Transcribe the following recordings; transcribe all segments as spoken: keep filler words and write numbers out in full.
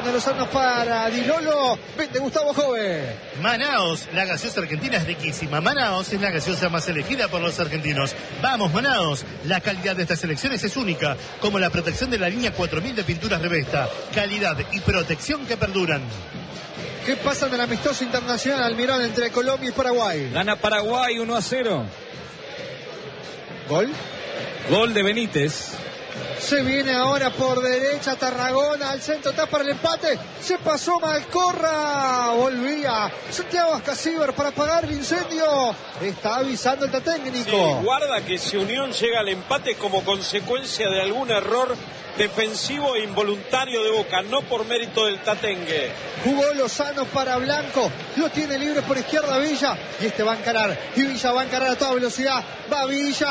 Lozano, Lozano para Di Lolo. Vende Gustavo Jove. Manaos, la gaseosa argentina es riquísima. Manaos es la gaseosa más elegida por los argentinos. Vamos, Manaos. La calidad de estas elecciones es única, como la protección de la línea cuatro mil de pinturas Revesta. Calidad y protección que perduran. ¿Qué pasa en el amistoso internacional, Almirón, entre Colombia y Paraguay? Gana Paraguay uno a cero. ¿Gol? Gol de Benítez. Se viene ahora por derecha Tarragona, al centro está para el empate. Se pasó Malcorra. Volvía Santiago Ascasíbar para apagar el incendio. Está avisando el técnico. Sí, guarda que si Unión llega al empate como consecuencia de algún error defensivo e involuntario de Boca, no por mérito del tatengue. Jugó Lozano para Blanco, lo tiene libre por izquierda Villa, y este va a encarar, y Villa va a encarar a toda velocidad, va Villa,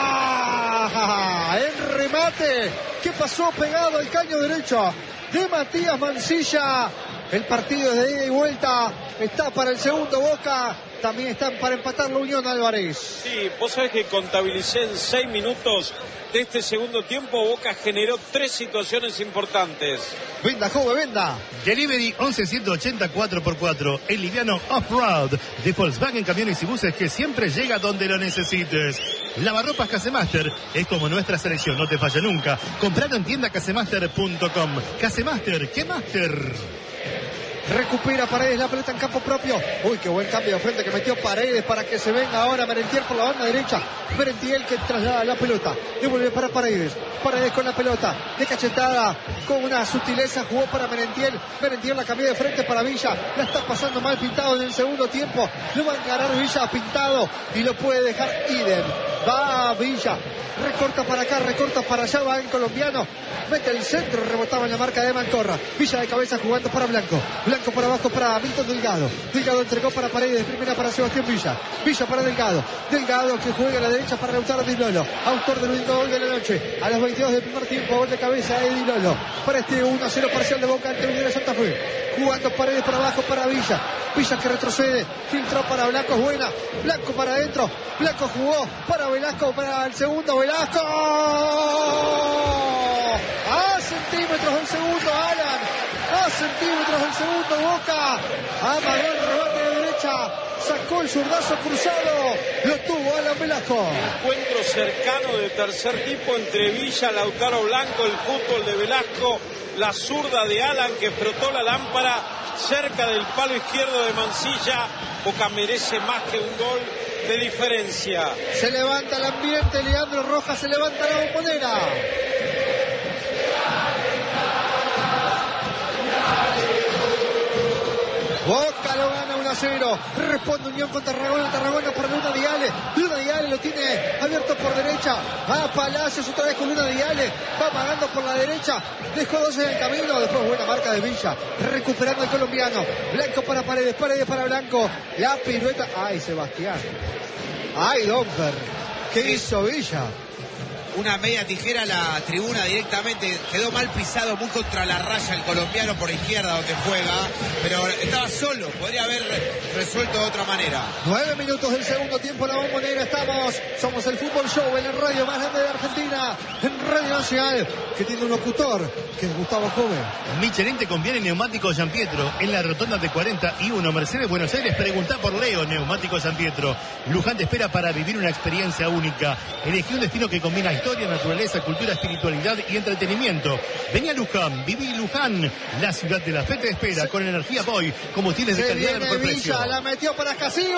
el remate, que pasó pegado al caño derecho de Matías Mansilla. El partido es de ida y vuelta, está para el segundo Boca, también están para empatar la Unión Álvarez. Sí, vos sabés que contabilicé en seis minutos de este segundo tiempo, Boca generó tres situaciones importantes. Venda, Jove, venda. Delivery once ciento ochenta cuatro por cuatro, el liviano off-road de Volkswagen Camiones y Buses que siempre llega donde lo necesites. Lavarropas Casemaster es como nuestra selección, no te falla nunca. Compralo en tienda casemaster punto com. Casemaster, ¿qué master? Recupera Paredes la pelota en campo propio. Uy, qué buen cambio de frente que metió Paredes para que se venga ahora Merentiel por la banda derecha. Merentiel que traslada la pelota. Devuelve para Paredes. Paredes con la pelota. De cachetada. Con una sutileza jugó para Merentiel. Merentiel la cambió de frente para Villa. La está pasando mal Pintado en el segundo tiempo. Lo va a encarar Villa Pintado. Y lo puede dejar idem. Va Villa. Recorta para acá, recorta para allá. Va el colombiano. Mete el centro. Rebotaba en la marca de Malcorra. Villa de cabeza jugando para Blanco. Blanco para abajo para Milton Delgado. Delgado entregó para Paredes. Primera para Sebastián Villa. Villa para Delgado. Delgado que juega a la derecha para Lautaro Di Lolo. Autor del único gol de la noche. A los veintidós del primer tiempo. Gol de cabeza de Di Lolo. Para este uno a cero parcial de Boca ante Unión de Santa Fe. Jugando Paredes para abajo para Villa. Villa que retrocede. Filtró para Blanco. Es buena. Blanco para adentro. Blanco jugó para Velasco. Para el segundo. Velasco. A centímetros del segundo. Alan. A centímetros del segundo Boca. Amagó el rebate de derecha. Sacó el zurdazo cruzado. Lo tuvo Alan Velasco. Encuentro cercano de tercer tipo entre Villa, Lautaro Blanco, el fútbol de Velasco, la zurda de Alan que frotó la lámpara cerca del palo izquierdo de Mansilla. Boca merece más que un gol de diferencia. Se levanta el ambiente. Leandro Rojas se levanta la bombonera. Boca lo gana uno a cero. Responde Unión con Tarragona. Tarragona por Luna Diale. Luna Diale lo tiene abierto por derecha. Va a Palacios otra vez con Luna Diale. Va pagando por la derecha. Dejó dos en el camino. Después buena marca de Villa. Recuperando el colombiano. Blanco para Paredes. Paredes para Blanco. La pirueta. Ay, Sebastián. Ay, Domper. ¿Qué sí. hizo Villa? Una media tijera a la tribuna directamente. Quedó mal pisado, muy contra la raya el colombiano por izquierda donde juega. Pero estaba solo, podría haber resuelto de otra manera. Nueve minutos del segundo tiempo, la bombonera. Estamos, somos el Fútbol Show en el radio más grande de Argentina. En Radio Nacional, que tiene un locutor, que es Gustavo Jove. Michelin te conviene neumáticos San Pietro. En la rotonda de cuarenta y uno Mercedes Buenos Aires, preguntá por Leo, Neumáticos San Pietro. Luján te espera para vivir una experiencia única. Elegí un destino que combina historia, naturaleza, cultura, espiritualidad y entretenimiento. Vení a Luján, viví Luján, la ciudad de la fe te espera, con energía Boy, como tienes de calidad al mejor precio. La metió para Casíbar,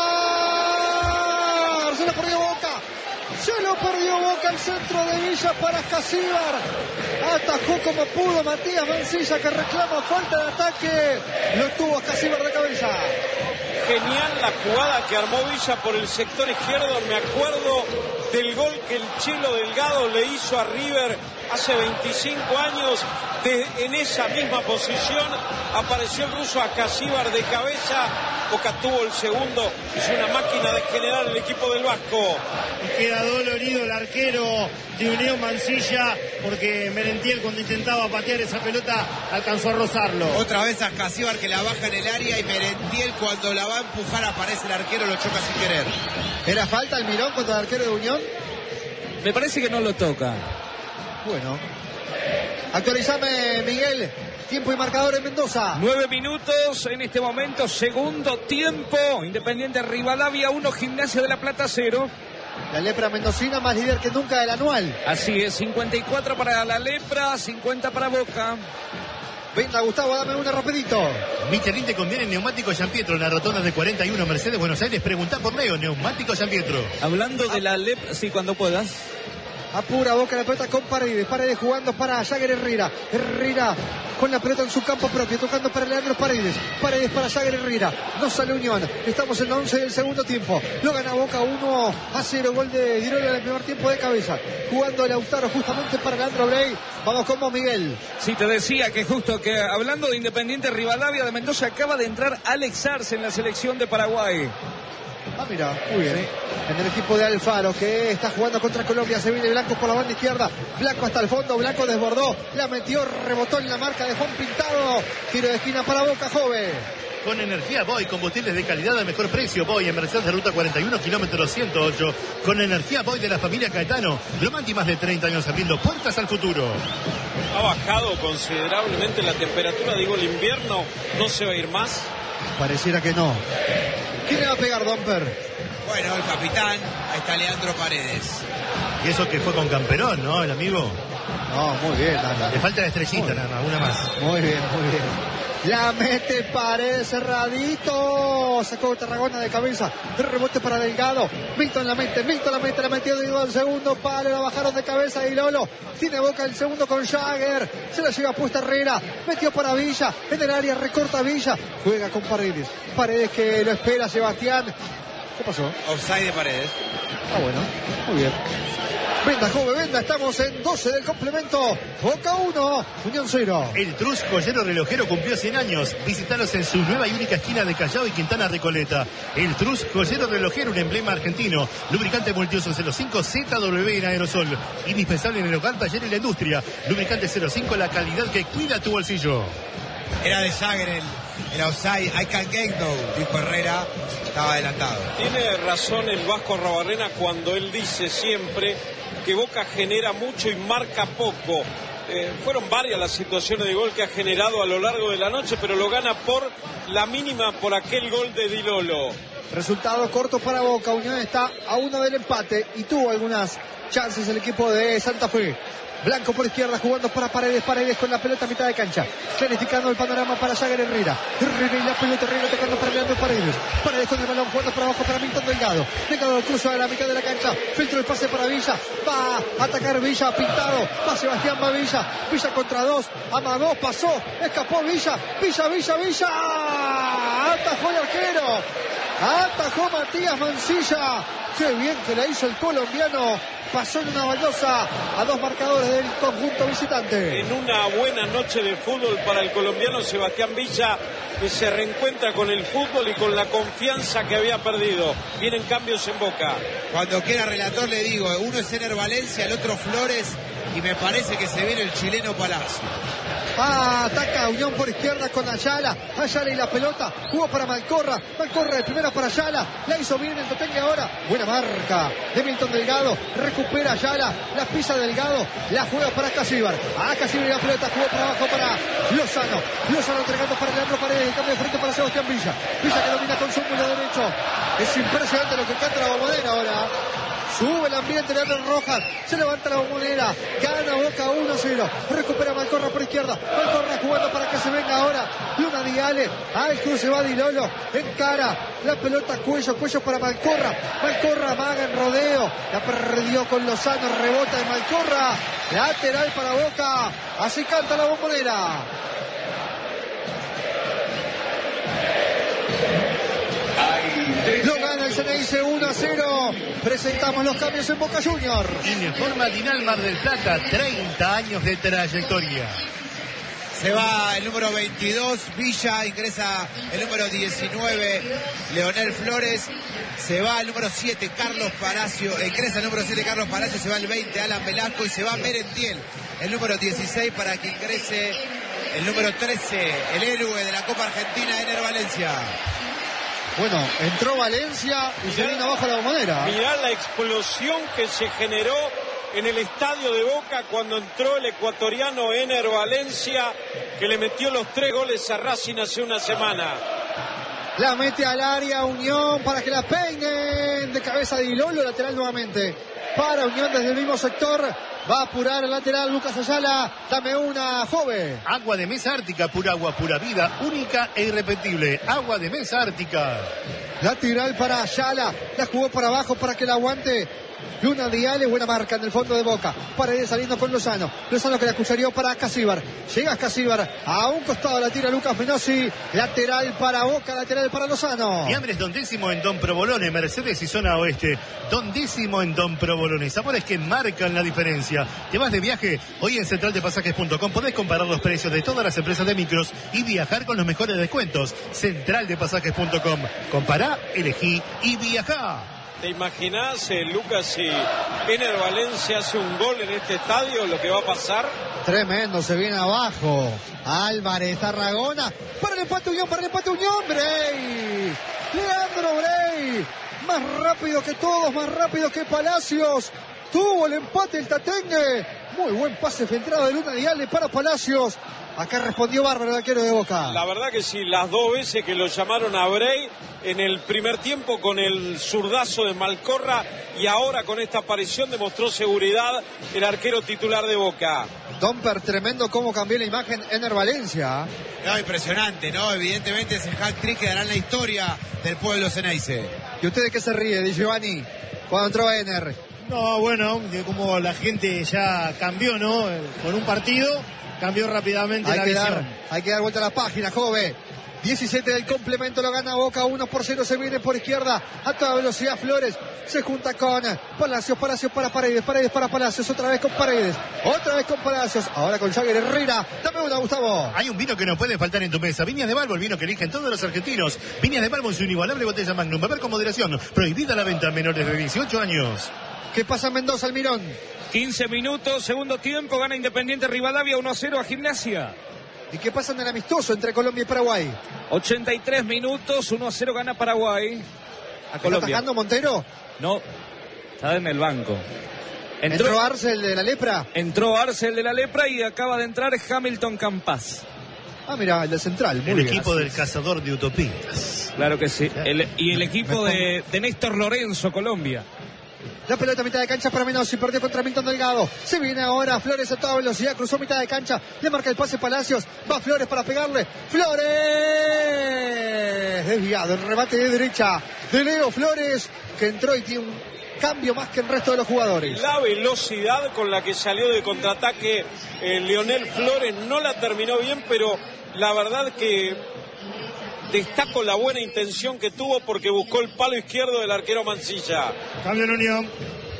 se lo perdió Boca, se lo perdió Boca, el centro de Villa para Casíbar, atajó como pudo Matías Mansilla que reclama falta de ataque, lo tuvo Casíbar de cabeza. Genial la jugada que armó Villa por el sector izquierdo. Me acuerdo del gol que el Chelo Delgado le hizo a River hace veinticinco años. De, en esa misma posición apareció el ruso Ascasíbar de cabeza. Boca tuvo el segundo. Es una máquina de generar el equipo del Vasco. Queda dolorido el arquero de Unión Mansilla porque Merentiel cuando intentaba patear esa pelota alcanzó a rozarlo. Otra vez Ascasíbar que la baja en el área y Merentiel cuando la va a empujar aparece el arquero, lo choca sin querer. ¿Era falta el Mirón contra el arquero de Unión? Me parece que no lo toca. Bueno. Actualizame, Miguel. Tiempo y marcador en Mendoza. Nueve minutos en este momento, segundo tiempo. Independiente Rivadavia uno, Gimnasia de la Plata cero. La lepra mendocina más líder que nunca del anual. Así es, cincuenta y cuatro para la lepra, cincuenta para Boca. Venga, Gustavo, dame una rapidito. Michelin te conviene en Neumático San Pietro, en la rotonda de cuarenta y uno Mercedes, Buenos Aires. Preguntá por Leo, Neumático San Pietro. Hablando de la lepra, sí, cuando puedas. Apura Boca la pelota con Paredes. Paredes jugando para Jagger Herrera. Herrera con la pelota en su campo propio, tocando para Leandro Paredes. Paredes para Jagger Herrera. No sale Unión. Estamos en la once del segundo tiempo. Lo gana Boca uno a cero. Gol de Dirola en el primer tiempo de cabeza. Jugando Lautaro justamente para Leandro Brey. Vamos con Miguel. Sí, te decía que justo que hablando de Independiente Rivadavia de Mendoza, acaba de entrar Alex Arce en la selección de Paraguay. Ah, mira, muy bien. Sí. En el equipo de Alfaro, que está jugando contra Colombia. Se viene Blanco por la banda izquierda. Blanco hasta el fondo. Blanco desbordó. La metió, rebotó en la marca de Juan Pintado. Tiro de esquina para Boca, joven. Con energía Boy, combustibles de calidad al mejor precio. Boy en Mercedes de Ruta cuarenta y uno, kilómetro ciento ocho. Con energía Boy de la familia Caetano. Glomanti, más de treinta años abriendo puertas al futuro. Ha bajado considerablemente la temperatura. Digo, el invierno no se va a ir más. Pareciera que no. ¿Quién le va a pegar, Domper? Bueno, el capitán, ahí está Leandro Paredes. Y eso que fue con Camperón, ¿no? El amigo. No, muy bien, anda. Le falta la estrellita, nada más, una más. Muy bien, muy bien. La mete Paredes cerradito. Sacó Tarragona de cabeza. El rebote para Delgado. Milton la mete, Milton la mete, la metió Delgado al segundo palo. La bajaron de cabeza y Lolo. Tiene Boca el segundo con Jagger. Se la lleva puesta Herrera. Metió para Villa. En el área recorta Villa. Juega con Paredes. Paredes que lo espera Sebastián. ¿Qué pasó? Offside de Paredes. Ah, bueno. Muy bien. Venda, joven, venda. Estamos en doce del complemento. Boca uno, Unión cero. El Trus Joyero Relojero cumplió cien años. Visítalos en su nueva y única esquina de Callao y Quintana Recoleta. El Trus Joyero Relojero, un emblema argentino. Lubricante multiuso cero cinco Z W en aerosol. Indispensable en el hogar, taller y la industria. Lubricante cero cinco, la calidad que cuida tu bolsillo. Era de Jagger el, el offside. I can get no, dijo Herrera. Estaba adelantado. Tiene razón el Vasco Arrobarrena cuando él dice siempre que Boca genera mucho y marca poco. Eh, fueron varias las situaciones de gol que ha generado a lo largo de la noche, pero lo gana por la mínima, por aquel gol de Di Lolo. Resultado corto para Boca. Unión está a uno del empate y tuvo algunas chances el equipo de Santa Fe. Blanco por izquierda jugando para Paredes. Paredes con la pelota a mitad de cancha. Planificando el panorama para Jagger Herrera. Herrera y la pelota. Herrera tocando para Leandro Paredes. Paredes con el balón jugando para abajo para Milton Delgado. Delgado cruza a la mitad de la cancha. Filtro el pase para Villa. Va a atacar Villa. Pintado. Va Sebastián, va Villa. Villa contra dos. Ama dos. Pasó. Escapó Villa. Villa, Villa, Villa. Atajó el arquero. Atajó Matías Mancilla. Qué bien que la hizo el colombiano. Pasó en una baldosa a dos marcadores del conjunto visitante. En una buena noche de fútbol para el colombiano Sebastián Villa, que se reencuentra con el fútbol y con la confianza que había perdido. Vienen cambios en Boca. Cuando quiera relator le digo, uno es Ener Valencia, el otro Flores, y me parece que se viene el chileno Palacio. Ah, ataca Unión por izquierda con Ayala. Ayala y la pelota. Jugó para Malcorra. Malcorra de primera para Ayala. La hizo bien el Totengue ahora. Buena marca de Milton Delgado. Recupera Ayala. La pisa Delgado. La juega para Casíbar. Ah, Casíbar y la pelota. Jugó para abajo para Lozano. Lozano entregando para Leandro Paredes. El cambio de frente para Sebastián Villa. Villa que domina con su músculo derecho. Es impresionante lo que canta la Bombonera ahora. Sube el ambiente de Leandro Rojas. Se levanta la Bombonera. Gana Boca uno cero. Recupera Malcorra por izquierda. Malcorra jugando para que se venga ahora Luna Diale. Al cruce va Di Lolo. Encara la pelota cuello. Cuello para Malcorra. Malcorra amaga en rodeo. La perdió con Lozano. Rebota de Malcorra. Lateral para Boca. Así canta la Bombonera. Lo gana el Ceneice uno a cero. Presentamos los cambios en Boca Junior. Informa Dinal Mar del Plata, treinta años de trayectoria. Se va el número veintidós, Villa, ingresa el número diecinueve, Leonel Flores. Se va el número siete, Carlos Palacio, ingresa el número siete, Carlos Palacio. Se va el veinte, Alan Velasco, y se va Merentiel, el número dieciséis, para que ingrese el número trece, el héroe de la Copa Argentina, Ener Valencia. Bueno, entró Valencia y mirá, se vino abajo la Bombonera. Mirá la explosión que se generó en el estadio de Boca cuando entró el ecuatoriano Ener Valencia, que le metió los tres goles a Racing hace una semana. La mete al área Unión para que la peinen de cabeza de Ilolo, lateral nuevamente para Unión desde el mismo sector. Va a apurar el lateral Lucas Ayala. Dame una, joven. Agua de Mesa Ártica, pura agua, pura vida, única e irrepetible. Agua de Mesa Ártica. Lateral para Ayala. La jugó para abajo para que la aguante Luna Diale, buena marca en el fondo de Boca. Paredes saliendo con Lozano. Lozano que la cucharió para Casíbar. Llega Casíbar. A un costado la tira Lucas Menossi. Lateral para Boca, lateral para Lozano. Y Ambres Don Décimo en Don Provolone, Mercedes y zona oeste. Don Décimo en Don Provolone. Sabores que marcan la diferencia. ¿Te vas de viaje? Hoy en central de pasajes punto com podés comparar los precios de todas las empresas de micros y viajar con los mejores descuentos. central de pasajes punto com. Compará, elegí y viajá. ¿Te imaginás, eh, Lucas, si Ener Valencia hace un gol en este estadio, lo que va a pasar? Tremendo, se viene abajo. Álvarez, Tarragona. Para el empate Unión, para el empate Unión. Bray. Leandro Bray. Más rápido que todos, más rápido que Palacios. Tuvo el empate el Tatengue. Muy buen pase filtrado de Luna Diale para Palacios. Acá respondió bárbaro el arquero de Boca. La verdad que sí, las dos veces que lo llamaron a Bray, en el primer tiempo con el zurdazo de Malcorra y ahora con esta aparición demostró seguridad el arquero titular de Boca. Domper, tremendo cómo cambió la imagen Ener Valencia. No, impresionante, ¿no? Evidentemente es el hat-trick que dará en la historia del pueblo Ceneice. ¿Y usted de qué se ríe, Di Giovanni, cuando entró Ener? No, bueno, de cómo la gente ya cambió, ¿no? Con un partido, cambió rápidamente hay la que visión. Dar, hay que dar vuelta a la página, joven. diecisiete del complemento, lo gana Boca, uno por cero, se viene por izquierda, a toda velocidad Flores, se junta con Palacios, Palacios para Paredes, Paredes para Palacios, otra vez con Paredes, otra vez con Palacios, ahora con Jagger Herrera, dame una, Gustavo. Hay un vino que no puede faltar en tu mesa, Viñas de Balbo, el vino que eligen todos los argentinos. Viñas de Balbo en su inigualable botella Magnum, beber con moderación, prohibida la venta a menores de dieciocho años. ¿Qué pasa en Mendoza, Almirón? quince minutos, segundo tiempo, gana Independiente Rivadavia uno a cero a Gimnasia. ¿Y qué pasa en el amistoso entre Colombia y Paraguay? ochenta y tres minutos, uno a cero gana Paraguay a Colombia. ¿Está atacando Montero? No, está en el banco. Entró, ¿Entró Arcel de la Lepra? Entró Arcel de la Lepra y acaba de entrar Hamilton Campas. Ah, mira, el de Central. Muy el bien, equipo así. del cazador de utopías. Claro que sí. El, y el equipo de, de Néstor Lorenzo, Colombia. La pelota a mitad de cancha para Menossi, perdió contra Milton Delgado. Se viene ahora Flores a toda velocidad, cruzó mitad de cancha, le marca el pase Palacios, va Flores para pegarle. ¡Flores! Desviado, el remate de derecha de Leo Flores, que entró y tiene un cambio más que el resto de los jugadores. La velocidad con la que salió de contraataque eh, Leonel Flores no la terminó bien, pero la verdad que destaco la buena intención que tuvo porque buscó el palo izquierdo del arquero Mancilla. Cambio en Unión.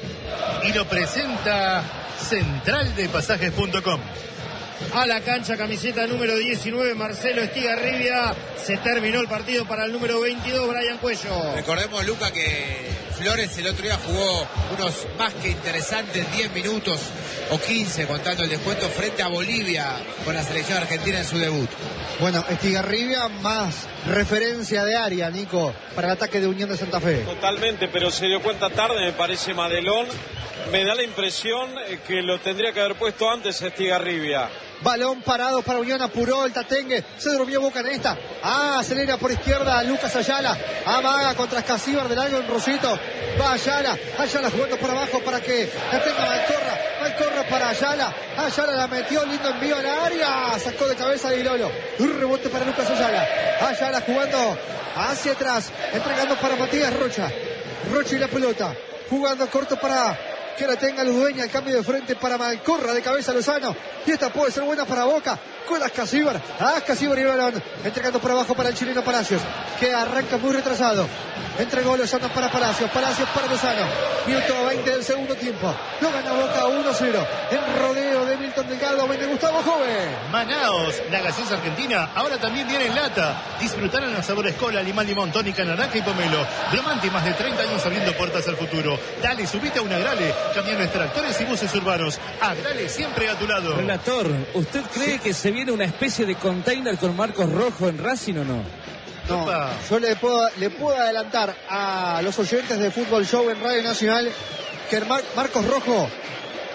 Y lo presenta central de pasajes punto com. A la cancha, camiseta número diecinueve, Marcelo Estigarribia. Se terminó el partido para el número veintidós, Brian Cuello. Recordemos, Luca, que Flores el otro día jugó unos más que interesantes diez minutos o quince, contando el descuento, frente a Bolivia con la selección argentina en su debut. Bueno, Estigarribia más referencia de área, Nico, para el ataque de Unión de Santa Fe. Totalmente, pero se dio cuenta tarde, me parece Madelón. Me da la impresión que lo tendría que haber puesto antes Estigarribia. Balón parado para Unión, apuró el Tatengue, se durmió Boca en esta. Ah, acelera por izquierda Lucas Ayala, amaga contra Casíbar del algo en Rosito. Va Ayala, Ayala jugando por abajo para que la tenga Malcorra. Malcorra para Ayala, Ayala la metió, lindo envío a la área, sacó de cabeza de Ilolo. Un rebote para Lucas Ayala. Ayala jugando hacia atrás, entregando para Matías Rocha. Rocha y la pelota, jugando corto para que la tenga Ludueña, el cambio de frente para Malcorra, de cabeza Lozano, y esta puede ser buena para Boca, con las Casíbar, ah, Casíbar y el balón, entregando por abajo para el chileno Palacios, que arranca muy retrasado, entregó Lozano para Palacios, Palacios para Lozano, minuto veinte del segundo tiempo, lo gana Boca uno cero, en rodeo de Milton Delgado, viene Gustavo Joven. Manaos, la gaseosa argentina, ahora también viene en lata. Disfrutarán los sabores cola, limón, limón, tónica, naranja y pomelo. Bromanti, más de treinta años abriendo puertas al futuro. Dale, subite a un Agrale, camiones, tractores y buses urbanos. Agrale siempre a tu lado. Relator, ¿usted cree sí. que se viene una especie de container con Marcos Rojo en Racing o no? No, Opa. yo le puedo, le puedo adelantar a los oyentes de Fútbol Show en Radio Nacional que Mar Marcos Rojo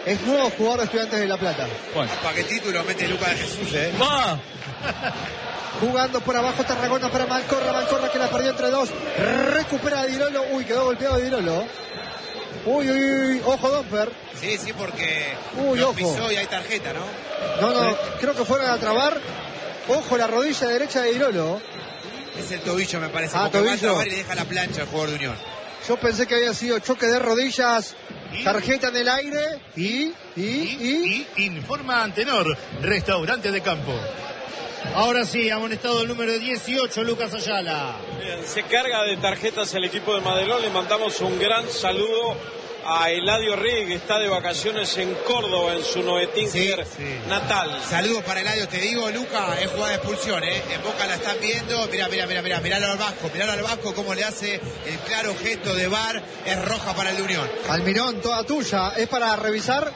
es nuevo jugador de Estudiantes de La Plata. Bueno. ¿Para qué título mete Lucas de Jesús, eh? ¡Va! Jugando por abajo Tarragona para Malcorra, Malcorra que la perdió entre dos, recupera a Dirolo, uy, quedó golpeado Dirolo. Uy, uy, uy, ojo Domper. Sí, sí, porque Uy, lo ojo. pisó y hay tarjeta, ¿no? No, no, creo que fueron a trabar. Ojo la rodilla derecha de Dirolo. Es el tobillo, me parece. Ah, porque va a tobillo. trabar y deja la plancha el jugador de Unión. Yo pensé que había sido choque de rodillas, tarjeta en el aire y, y, y... Y, y informa Antenor, restaurante de campo. Ahora sí, amonestado el número dieciocho, Lucas Ayala. Bien, se carga de tarjetas el equipo de Madelón. Le mandamos un gran saludo a Eladio Rey, que está de vacaciones en Córdoba, en su Noetinker Sí, sí. natal. Saludos para Eladio, te digo, Luca, es jugada de expulsión, ¿eh? En Boca la están viendo. Mirá, mirá, mirá, mirá, miralo al Vasco, miralo al Vasco cómo le hace el claro gesto de V A R. Es roja para el de Unión. Almirón, toda tuya, es para revisar.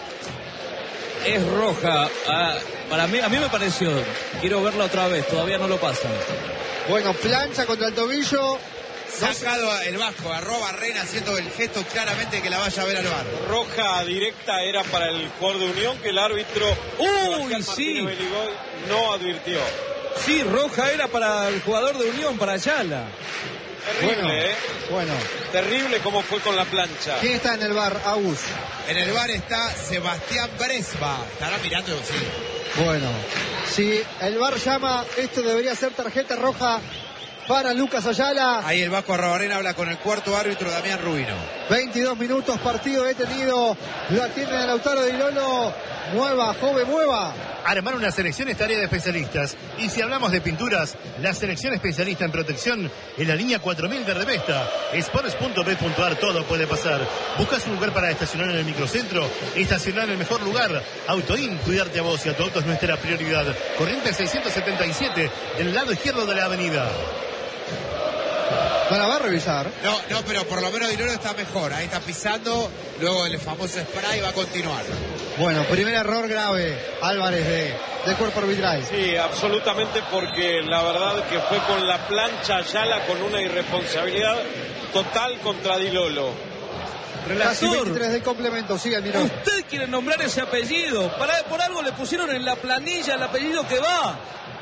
Es roja. Ah, para mí, a mí me pareció. Quiero verla otra vez, todavía no lo pasan. Bueno, plancha contra el tobillo. Sacado el Vasco, arroba Reina haciendo el gesto claramente que la vaya a ver al V A R. Roja directa era para el jugador de Unión, que el árbitro Uy, Sebastián sí. Martínez Beligoy no advirtió. Sí, roja era para el jugador de Unión, para Ayala. Terrible, Bueno, ¿eh? bueno. Terrible cómo fue con la plancha. ¿Quién está en el bar? Agus. En el V A R está Sebastián Bresba. Estará mirando, sí. Bueno, si el bar llama, esto debería ser tarjeta roja para Lucas Ayala. Ahí el Vasco Arrobarena habla con el cuarto árbitro, Damián Rubino. veintidós minutos, partido detenido. Lo atiende el Lautaro de Dirolo. Mueva, joven, mueva. Armar una selección es tarea de especialistas. Y si hablamos de pinturas, la selección especialista en protección en la línea cuatro mil de Revesta. Sports punto b punto a r, todo puede pasar. ¿Buscas un lugar para estacionar en el microcentro? Estacionar en el mejor lugar. Autoin, cuidarte a vos y a tu auto es nuestra prioridad. Corriente seiscientos setenta y siete, del lado izquierdo de la avenida. Bueno, va a revisar. No, no, pero por lo menos Dirolo está mejor. Ahí está pisando, luego el famoso spray va a continuar. Bueno, primer error grave, Álvarez de, de cuerpo arbitral. Sí, absolutamente, porque la verdad que fue con la plancha Ayala con una irresponsabilidad total contra Dirolo. Casi Relator, veintitrés de complemento, sí, Almirón. usted quiere nombrar ese apellido. Para, por algo le pusieron en la planilla el apellido que va.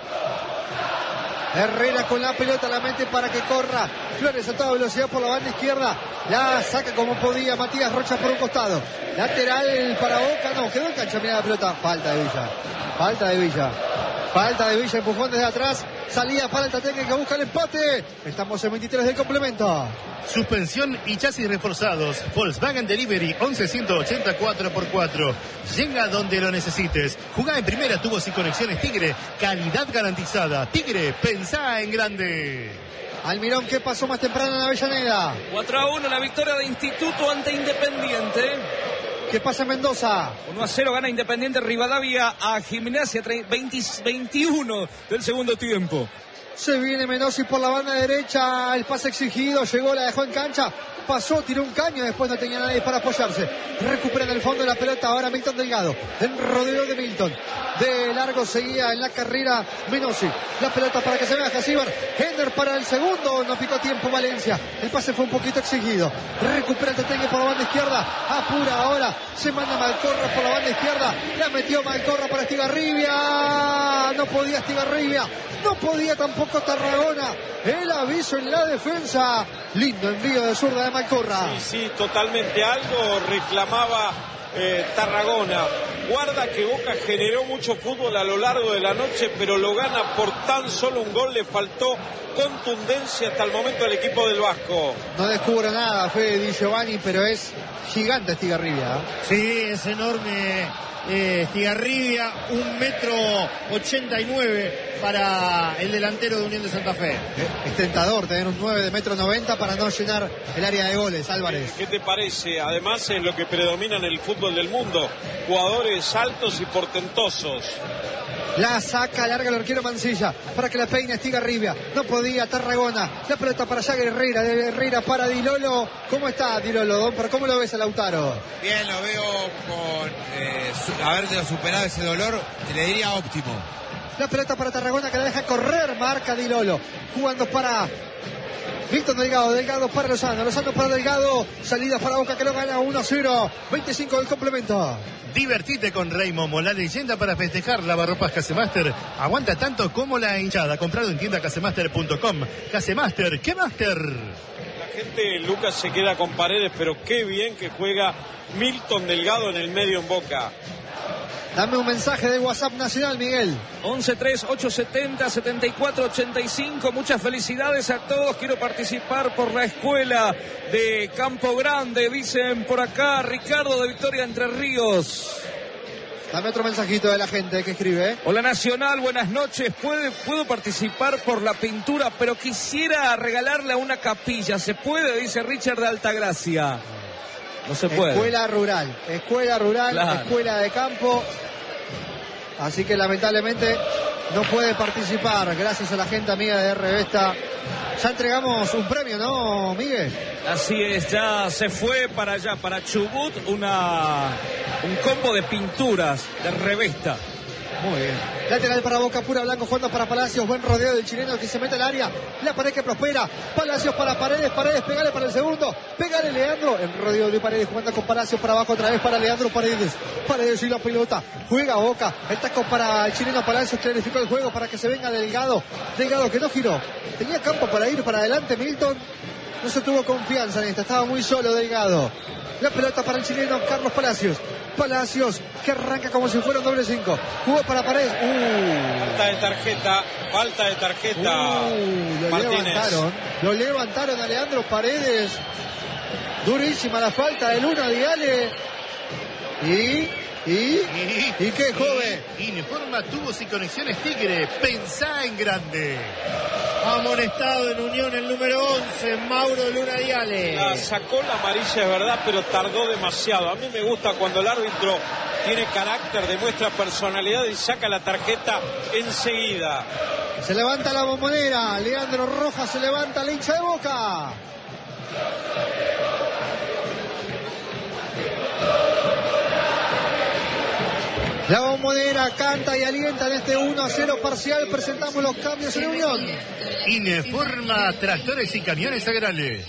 Herrera con la pelota, la mete para que corra. Flores a toda velocidad por la banda izquierda. La saca como podía Matías Rocha por un costado. Lateral para Boca. No, quedó en cancha. Mira la pelota. Falta de Villa. Falta de Villa. Falta de Villa. Empujón desde atrás. Salida para el Tateque que busca el empate. Estamos en veintitrés del complemento. Suspensión y chasis reforzados. Volkswagen Delivery once ciento ochenta cuatro por cuatro. Llega donde lo necesites. Jugá en primera, tubos y conexiones Tigre. Calidad garantizada. Tigre, pensá en grande. Almirón, ¿qué pasó más temprano en Avellaneda? cuatro a uno la victoria de Instituto ante Independiente. ¿Qué pasa en Mendoza? uno a cero gana Independiente Rivadavia a Gimnasia, veinte, veintiuno del segundo tiempo. Se viene Menossi por la banda derecha, el pase exigido, llegó, la dejó en cancha, pasó, tiró un caño, después no tenía nadie para apoyarse. Recupera en el fondo de la pelota, ahora Milton Delgado, en rodeo de Milton. De largo seguía en la carrera Menossi. La pelota para que se vea Jasíbar. Hender para el segundo, no picó tiempo Valencia. El pase fue un poquito exigido. Recupera el Tateque por la banda izquierda, apura ahora, se manda Malcorra por la banda izquierda, la metió Malcorra para Estigarribia. No podía Estigarribia. No podía tampoco Tarragona. El aviso en la defensa. Lindo envío de zurda de Malcorra. Sí, sí, totalmente. Algo reclamaba eh, Tarragona. Guarda que Boca generó mucho fútbol a lo largo de la noche, pero lo gana por tan solo un gol. Le faltó contundencia hasta el momento al equipo del Vasco. No descubro nada, Fede Di Giovanni, pero es gigante Estigarribia. Sí, es enorme eh, Estigarribia, un metro ochenta y nueve para el delantero de Unión de Santa Fe. Es tentador tener un nueve de metro noventa para no llenar el área de goles, Álvarez. ¿Qué te parece? Además es lo que predomina en el fútbol del mundo. Jugadores altos y portentosos. La saca, larga el arquero Mancilla para que la peine Estigarribia. No podía Tarragona. La pelota para Jagger Herrera. De Herrera para Dilolo. ¿Cómo está Dilolo, Don? ¿Pero cómo lo ves a Lautaro? Bien, lo veo con eh, su, haber superado ese dolor, le diría óptimo. La pelota para Tarragona que la deja correr. Marca Dilolo. Jugando para Milton Delgado, Delgado para Lozano, Lozano para Delgado, salida para Boca que lo gana uno a cero, veinticinco del complemento. Divertite con Rey Momo, la leyenda para festejar. Lavarropas Casemaster aguanta tanto como la hinchada. Comprado en tienda casemaster punto com. Casemaster, ¿qué master? La gente, Lucas, se queda con Paredes, pero qué bien que juega Milton Delgado en el medio en Boca. Dame un mensaje de WhatsApp nacional, Miguel. once tres ocho setenta setenta y cuatro ochenta y cinco. Muchas felicidades a todos. Quiero participar por la escuela de Campo Grande. Dicen por acá Ricardo de Victoria Entre Ríos. Dame otro mensajito de la gente que escribe. Hola Nacional, buenas noches. ¿Puede, puedo participar por la pintura, pero quisiera regalarle a una capilla. ¿Se puede? Dice Richard de Altagracia. No se puede. Escuela rural, escuela rural, claro. Escuela de campo. Así que lamentablemente no puede participar. Gracias a la gente amiga de R Vesta. Ya entregamos un premio, ¿no, Miguel? Así es, ya se fue para allá, para Chubut, una, un combo de pinturas de Revesta. Muy bien. Lateral para Boca, pura Blanco jugando para Palacios. Buen rodeo del chileno que se mete al área. La pared que prospera. Palacios para Paredes. Paredes, pegale para el segundo. Pegale Leandro. El rodeo de Paredes jugando con Palacios para abajo otra vez para Leandro Paredes. Paredes y la pelota. Juega Boca. El taco para el chileno Palacios. Clarificó el juego para que se venga Delgado. Delgado que no giró. Tenía campo para ir para adelante. Milton no se tuvo confianza en esta. Estaba muy solo Delgado. La pelota para el chileno Carlos Palacios. Palacios que arranca como si fuera un doble cinco. Jugó para Paredes. Uh. Falta de tarjeta. Falta de tarjeta. Uh, lo Martínez. levantaron. Lo levantaron a Leandro Paredes. Durísima la falta de Luna Diale. Y... ¿Y? ¿Y, ¿Y qué, joven? Informa Tubos y Conexiones Tigre. Pensá en grande. Amonestado en Unión el número once, Mauro Luna Diale. La sacó la amarilla, es verdad, pero tardó demasiado. A mí me gusta cuando el árbitro tiene carácter, demuestra personalidad y saca la tarjeta enseguida. Se levanta la bombonera. Leandro Rojas se levanta, la hincha de Boca. La bombonera canta y alienta en este uno a cero parcial. Presentamos los cambios en Unión. Informa Tractores y Camiones Agrales.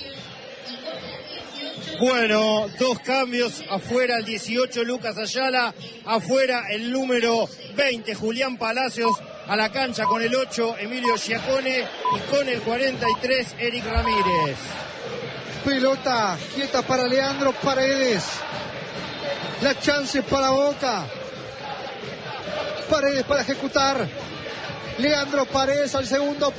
Bueno, dos cambios. Afuera el dieciocho, Lucas Ayala. Afuera el número veinte, Julián Palacios. A la cancha con el ocho, Emilio Giacone. Y con el cuarenta y tres, Eric Ramírez. Pelota quieta para Leandro Paredes. La chance para Boca. Paredes para ejecutar. Leandro Paredes al segundo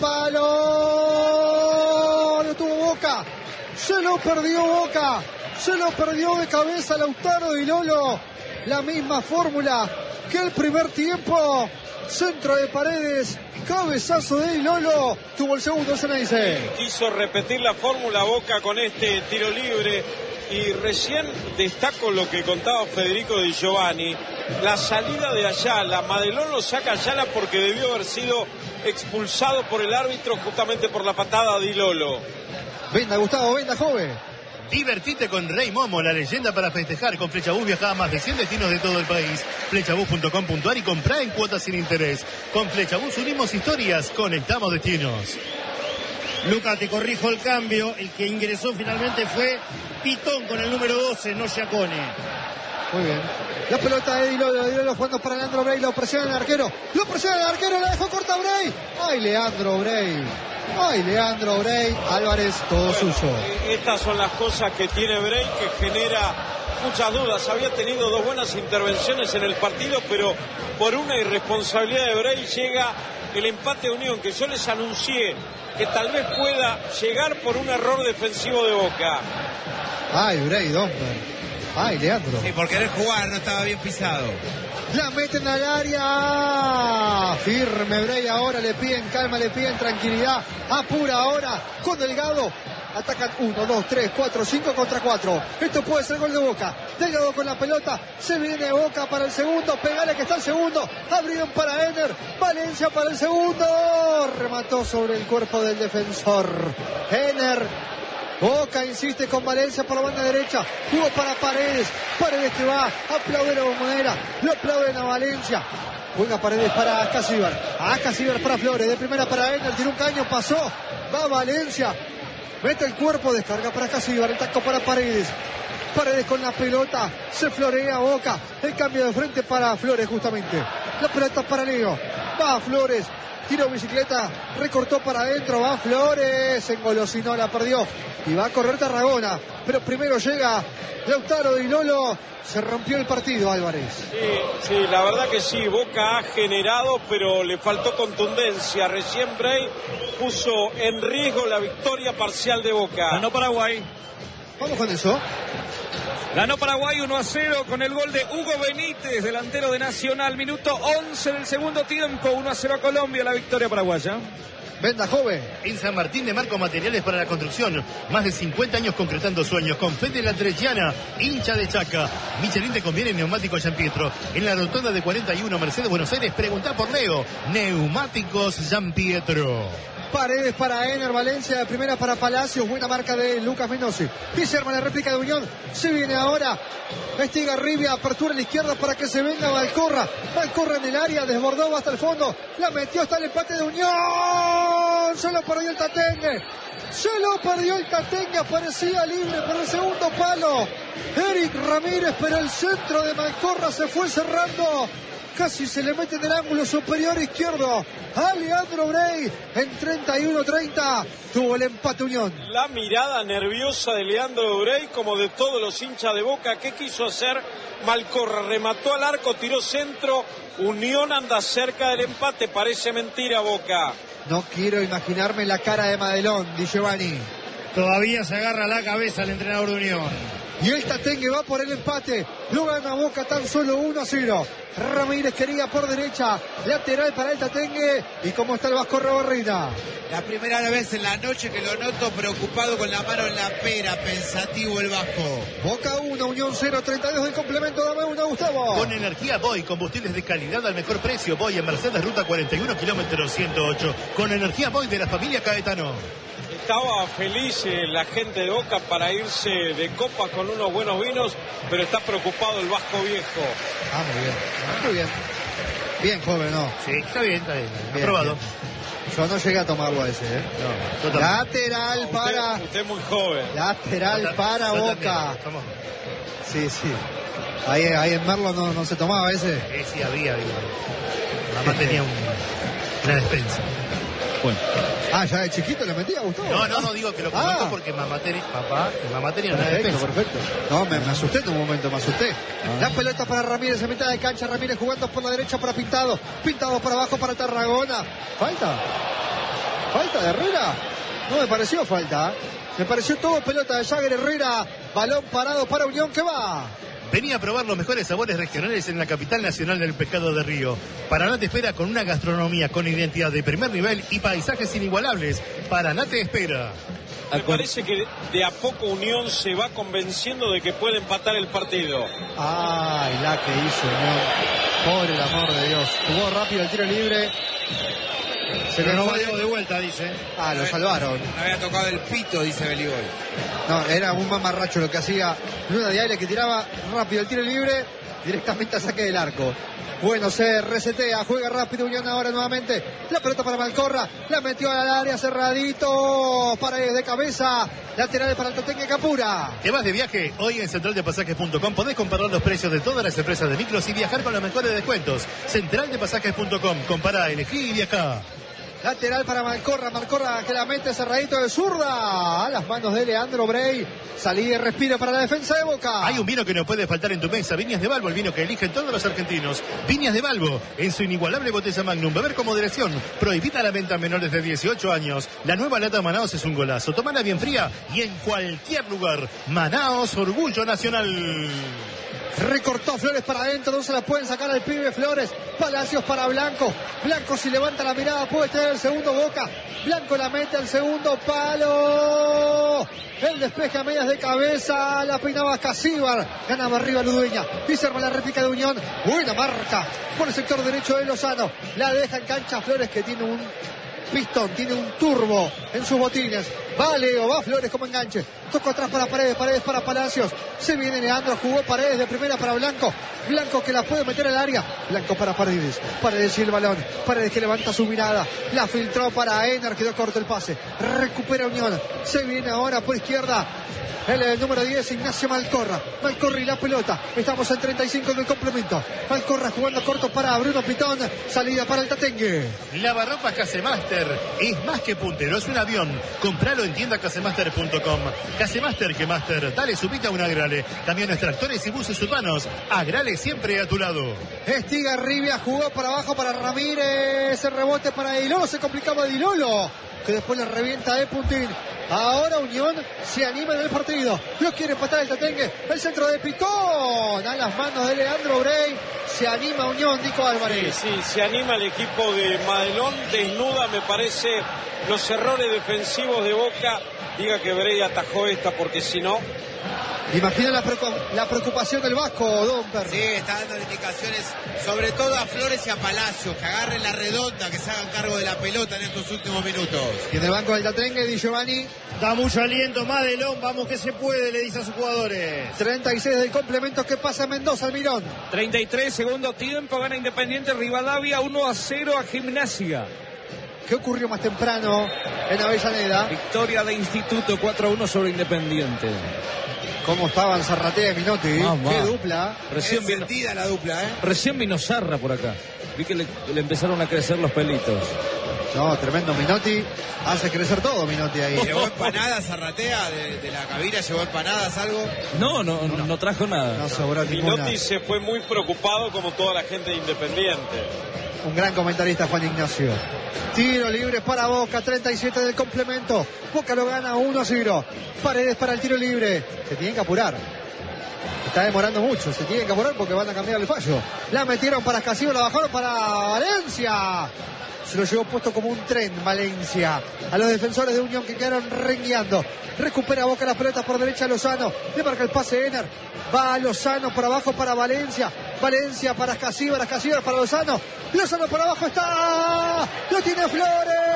palo. Lo tuvo Boca. Se lo perdió Boca. Se lo perdió de cabeza Lautaro Di Lolo. La misma fórmula que el primer tiempo. Centro de Paredes. Cabezazo de Di Lolo. Tuvo el segundo, se me dice. Quiso repetir la fórmula Boca con este tiro libre. Y recién destaco lo que contaba Federico Di Giovanni. La salida de Ayala. Madelón lo saca Ayala porque debió haber sido expulsado por el árbitro justamente por la patada de Di Lolo. Venda, Gustavo, venda, joven. Divertite con Rey Momo, la leyenda para festejar. Con Flechabús viaja a más de cien destinos de todo el país. Flechabús punto com punto a r y comprá en cuotas sin interés. Con Flechabús unimos historias, conectamos destinos. Lucas, te corrijo el cambio. El que ingresó finalmente fue Pitón con el número doce, no Giacone. Muy bien. La pelota de Di Lolo, Di Lolo jugando para Leandro Bray, lo presiona el arquero. Lo presiona el arquero, la dejó corta Bray. Ay, Leandro Bray. Ay, Leandro Bray. Álvarez, todo bueno, suyo. Estas son las cosas que tiene Bray, que genera muchas dudas. Había tenido dos buenas intervenciones en el partido, pero por una irresponsabilidad de Bray llega el empate de Unión, que yo les anuncié que tal vez pueda llegar por un error defensivo de Boca. Ay, Bray, Domber. Ay, Leandro. Sí, por querer jugar, no estaba bien pisado. La meten al área. Firme Bray ahora, le piden calma, le piden tranquilidad. Apura ahora con Delgado. Atacan uno, dos, tres, cuatro, cinco contra cuatro. Esto puede ser gol de Boca. Delgado con la pelota. Se viene Boca para el segundo. Pegale que está el segundo. Abrieron para Ener. Valencia para el segundo. Remató sobre el cuerpo del defensor. Ener. Boca insiste con Valencia por la banda derecha. Jugó para Paredes. Paredes que va. Aplaude la bombonera. Lo aplauden a Valencia. Juega Paredes para Ascasíbar. Ascasíbar para Flores. De primera para Ener. Tiró un caño. Pasó. Va Valencia. Mete el cuerpo, descarga para Casíbar, el taco para Paredes. Paredes con la pelota, se florea Boca. El cambio de frente para Flores justamente. La pelota para Leo. Va Flores. Tiro bicicleta, recortó para adentro, va Flores, engolosinó, la perdió y va a correr Tarragona, pero primero llega Lautaro Di Lolo, se rompió el partido Álvarez. Sí, sí, la verdad que sí, Boca ha generado, pero le faltó contundencia, recién Bray puso en riesgo la victoria parcial de Boca. Ganó Paraguay. Vamos con eso. Ganó Paraguay uno a cero con el gol de Hugo Benítez, delantero de Nacional. Minuto once del segundo tiempo. uno a cero a Colombia, la victoria paraguaya. Venda joven. En San Martín de Marco Materiales para la Construcción. Más de cincuenta años concretando sueños. Con Fede La Trechiana, hincha de Chaca. Michelin te conviene Neumáticos San Pietro. En la rotonda de cuarenta y uno Mercedes Buenos Aires, preguntá por Leo. Neumáticos San Pietro. Paredes para Ener, Valencia de primera para Palacios, buena marca de Lucas Menossi. Y se arma la réplica de Unión, se viene ahora Estigarribia, apertura a la izquierda para que se venga Valcorra. Valcorra en el área, desbordó hasta el fondo, la metió hasta el empate de Unión. Se lo perdió el Tatengue, se lo perdió el Tatengue, aparecía libre por el segundo palo. Eric Ramírez, pero el centro de Valcorra se fue cerrando. Casi se le mete en el ángulo superior izquierdo a Leandro Bray. En treinta y uno treinta tuvo el empate Unión. La mirada nerviosa de Leandro Bray, como de todos los hinchas de Boca. ¿Qué quiso hacer? Malcorra remató al arco, tiró centro. Unión anda cerca del empate. Parece mentira, Boca. No quiero imaginarme la cara de Madelón, Di Giovanni. Todavía se agarra la cabeza el entrenador de Unión. Y el Tatengue va por el empate. Lo gana Boca tan solo uno a cero. Ramírez quería por derecha. Lateral para el Tatengue. ¿Y cómo está el Vasco Robarrina? La primera vez en la noche que lo noto preocupado con la mano en la pera. Pensativo el Vasco. Boca uno, Unión cero. treinta y dos del complemento. Dame una, Gustavo. Con energía Boy, combustibles de calidad al mejor precio. Boy en Mercedes, ruta cuarenta y uno, kilómetro ciento ocho. Con energía Boy de la familia Caetano. Estaba feliz eh, la gente de Boca para irse de copas con unos buenos vinos, pero está preocupado el Vasco Viejo. Ah, muy bien. Muy bien. Bien, joven, ¿no? Sí, está bien, está bien. Bien, Aprobado. bien. Yo no llegué a tomarlo ese, ¿eh? No, yo también. Lateral Usted, para... usted es muy joven. Lateral Yo para yo Boca. también, estamos- Sí, sí. Ahí, ahí en Merlo no, no se tomaba ese. Eh, sí, había, había. Mamá tenía un- una despensa. Bueno, Ah, ya de chiquito le metía, Gustavo. No, no, no digo que lo conozco Ah. porque mamá, tenía, papá, mi mamá tenía una Perfecto, despensa. perfecto. No, me, me asusté en un momento, me asusté. La pelota para Ramírez en mitad de cancha. Ramírez jugando por la derecha para Pintado. Pintado para abajo para Tarragona. ¿Falta? ¿Falta de Herrera? No me pareció falta. ¿eh? Me pareció todo pelota de Jagger Herrera. Balón parado para Unión que va. Venía a probar los mejores sabores regionales en la capital nacional del pescado de río. Paraná te espera con una gastronomía con identidad de primer nivel y paisajes inigualables. Paraná te espera. Me parece que de a poco Unión se va convenciendo de que puede empatar el partido. Ay, la que hizo Unión. Por el amor de Dios. Jugó rápido el tiro libre. Se Pero le no fue. valió de vuelta, dice. Ah, lo salvaron. No había tocado el pito, dice Beligol. No, era un mamarracho lo que hacía Luna de Aire, que tiraba rápido el tiro libre, directamente a saque del arco. Bueno, se resetea, juega rápido Unión ahora nuevamente. La pelota para Malcorra, la metió al área cerradito, Paredes de cabeza, lateral para el Tatengue Capura. ¿Te vas de viaje? Hoy en central de pasajes punto com podés comparar los precios de todas las empresas de micros y viajar con los mejores descuentos. central de pasajes punto com, compará, elegí y viajá. Lateral para Malcorra, Malcorra que la mete cerradito de zurda, a las manos de Leandro Bray. Salida y respiro para la defensa de Boca. Hay un vino que no puede faltar en tu mesa. Viñas de Balbo, el vino que eligen todos los argentinos. Viñas de Balbo, en su inigualable botella Magnum. Beber con moderación. Prohibida la venta a menores de dieciocho años. La nueva lata Manaos es un golazo. Tomala bien fría y en cualquier lugar. Manaos, orgullo nacional. Recortó Flores para adentro, no se la pueden sacar al pibe Flores. Palacios para Blanco. Blanco si levanta la mirada puede tener el segundo Boca. Blanco la mete al segundo palo. El despeje a medias de cabeza. La peinaba Casíbar. Ganaba arriba Ludueña. Y se arma la réplica de Unión. Buena marca por el sector derecho de Lozano. La deja en cancha Flores que tiene un pistón, tiene un turbo en sus botines. Va Leo, va Flores como enganche. Toco atrás para Paredes, Paredes para Palacios. Se viene Leandro, jugó Paredes de primera para Blanco. Blanco que la puede meter al área. Blanco para Paredes. Paredes y el balón. Paredes que levanta su mirada. La filtró para Ener, quedó corto el pase. Recupera Unión. Se viene ahora por izquierda. El, el número diez, Ignacio Malcorra. Malcorra y la pelota. Estamos en treinta y cinco del complemento. Malcorra jugando corto para Bruno Pitón. Salida para el Tatengue. Lavarropas Casemaster es más que puntero, es un avión. Compralo en tienda casemaster punto com. Casemaster que Master. Dale subite a un Agrale. Camiones, tractores y buses urbanos. Agrale siempre a tu lado. Estiga Rivia jugó para abajo para Ramírez. El rebote para Dilolo. Se complicaba Dilolo, que después le revienta a Puntín. Ahora Unión se anima en el partido. Lo quiere empatar el Tatengue. El centro de Pitón. A las manos de Leandro Brey. Se anima Unión, Nico Álvarez. Sí, sí, se anima el equipo de Madelón. Desnuda, me parece, los errores defensivos de Boca. Diga que Brey atajó esta, porque si no... Imagina la, preocup la preocupación del Vasco, Don Perro. Sí, está dando indicaciones, sobre todo a Flores y a Palacios, que agarren la redonda, que se hagan cargo de la pelota en estos últimos minutos. Y en el banco del Tatengue, Di Giovanni. Da mucho aliento, Madelón, vamos que se puede, le dice a sus jugadores. treinta y seis del complemento, que pasa Mendoza, Almirón. treinta y tres, segundo tiempo, gana Independiente Rivadavia, uno a cero a Gimnasia. ¿Qué ocurrió más temprano en Avellaneda? Victoria de Instituto cuatro a uno sobre Independiente. ¿Cómo estaban Zarratea y Minotti? Mamá. Qué dupla. Recién vino, sentida la dupla, ¿eh? recién vino Zarra por acá. Vi que le, le empezaron a crecer los pelitos. No, tremendo Minotti. Hace crecer todo Minotti ahí. ¿Llevó empanadas Zarratea de, de la cabina? ¿Llevó empanadas, algo? No, no, no, no trajo nada. No sobró ninguna. Minotti se fue muy preocupado, como toda la gente de Independiente. Un gran comentarista, Juan Ignacio. Tiro libre para Boca, treinta y siete del complemento. Boca lo gana uno a cero. Paredes para el tiro libre. Se tienen que apurar. Está demorando mucho, se tienen que apurar porque van a cambiar el fallo. La metieron para Escasivo, la bajaron para Valencia. Se lo llevó puesto como un tren Valencia. A los defensores de Unión que quedaron rengueando. Recupera Boca las pelotas por derecha Lozano. Le marca el pase Ener. Va Lozano por abajo para Valencia. Valencia para Escasivo, Escasivo para Lozano. Lozano por abajo está. Lo tiene Flores.